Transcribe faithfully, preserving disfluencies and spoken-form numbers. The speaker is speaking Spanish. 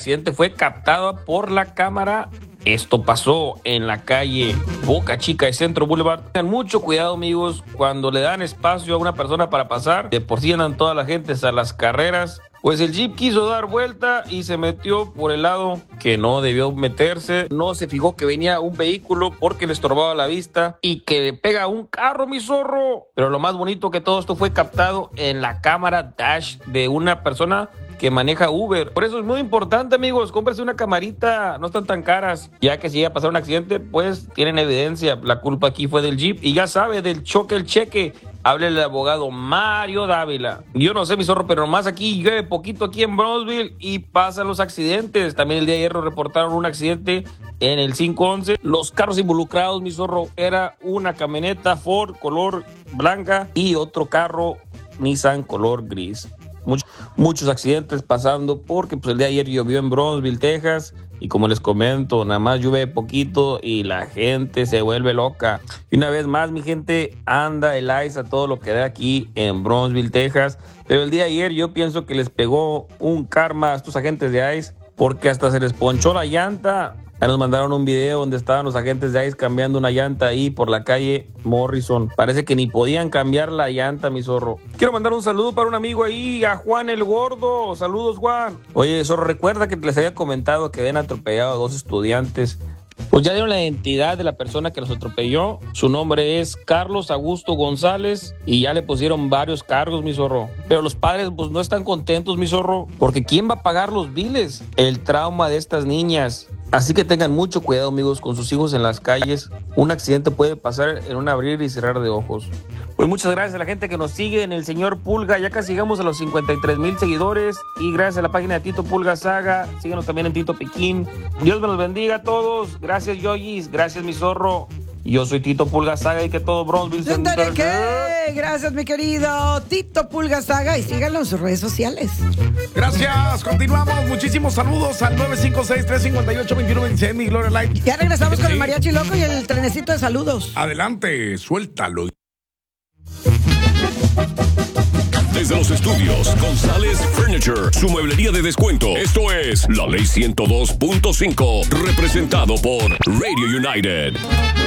accidente fue captado por la cámara. Esto pasó en la calle Boca Chica de Centro Boulevard. Tengan mucho cuidado, amigos, cuando le dan espacio a una persona para pasar. De por sí andan toda la gente a las carreras. Pues el Jeep quiso dar vuelta y se metió por el lado que no debió meterse. No se fijó que venía un vehículo porque le estorbaba la vista y que le pega a un carro, mi zorro. Pero lo más bonito que todo esto fue captado en la cámara dash de una persona que maneja Uber. Por eso es muy importante, amigos, cómprese una camarita, no están tan caras, ya que si llega a pasar un accidente, pues tienen evidencia. La culpa aquí fue del Jeep y ya sabe, del choque el cheque. Háblele al abogado Mario Dávila. Yo no sé, mi zorro, pero nomás aquí llueve poquito aquí en Bronzeville y pasan los accidentes. También el día de ayer reportaron un accidente en el cinco once. Los carros involucrados, mi zorro, era una camioneta Ford color blanca y otro carro Nissan color gris. Muchos, muchos accidentes pasando porque pues el día de ayer llovió en Bronzeville, Texas, y como les comento, nada más llueve poquito y la gente se vuelve loca. Y una vez más, mi gente, anda el ice a todo lo que da aquí en Bronzeville, Texas. Pero el día de ayer yo pienso que les pegó un karma a estos agentes de ice porque hasta se les ponchó la llanta. Ya nos mandaron un video donde estaban los agentes de ice cambiando una llanta ahí por la calle Morrison. Parece que ni podían cambiar la llanta, mi zorro. Quiero mandar un saludo para un amigo ahí, a Juan el Gordo. Saludos, Juan. Oye, zorro, recuerda que les había comentado que habían atropellado a dos estudiantes. Pues ya dieron la identidad de la persona que los atropelló. Su nombre es Carlos Augusto González y ya le pusieron varios cargos, mi zorro. Pero los padres pues no están contentos, mi zorro, porque ¿quién va a pagar los biles? El trauma de estas niñas. Así que tengan mucho cuidado, amigos, con sus hijos en las calles. Un accidente puede pasar en un abrir y cerrar de ojos. Pues muchas gracias a la gente que nos sigue en el señor Pulga. Ya casi llegamos a los cincuenta y tres mil seguidores. Y gracias a la página de Tito Pulga Saga. Síganos también en Tito Piquín. Dios me los bendiga a todos. Gracias, Yoyis. Gracias, mi zorro. Yo soy Tito Pulga Saga y que todo Bronzeville se entere. ¿Qué? Gracias, mi querido Tito Pulga Saga, y síganlo en sus redes sociales. Gracias, continuamos. Muchísimos saludos al nueve cinco seis, tres cinco ocho, dos uno dos seis, mi Gloria Light. Ya regresamos con el mariachi loco y el trenecito de saludos. Adelante, suéltalo. Desde los estudios González Furniture, su mueblería de descuento. Esto es La Ley ciento dos punto cinco, representado por Radio United.